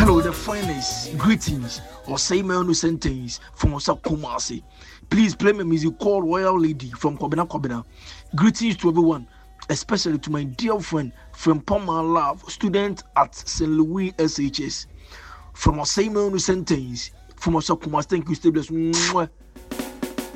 Hello, the finest greetings or say my own sentence from Osa Kumasi. Please play my music called Royal Lady from Kobina Kobina. Greetings to everyone, especially to my dear friend from Palma Love, student at St. Louis SHS. From Osa my own sentence from Osa Kumasi. Thank you, stay blessed.